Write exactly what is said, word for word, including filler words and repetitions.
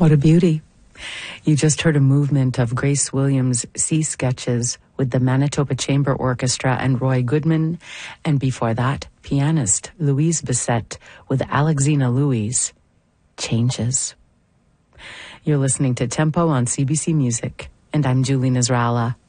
What a beauty. You just heard a movement of Grace Williams' Sea Sketches with the Manitoba Chamber Orchestra and Roy Goodman, and before that, pianist Louise Bissette with Alexina Louise, Changes. You're listening to Tempo on C B C Music, and I'm Julie Nasrallah.